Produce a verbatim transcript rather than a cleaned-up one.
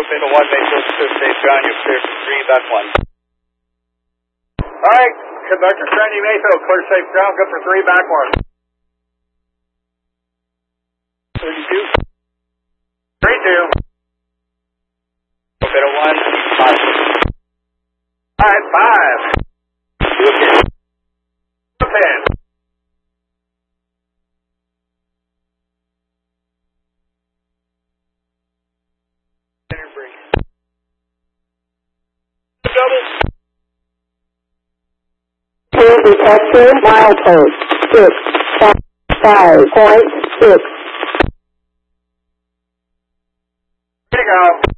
Beta one, Beta two, safe ground, you're clear for three, back one. Alright, conductor Sandy Mayfield, clear safe ground, good for three, back one. thirty-two. three two. Beta one, positive. Alright, five. Okay. ten. Center break. Double. Two detector, milepost, six, five point six. Here you go.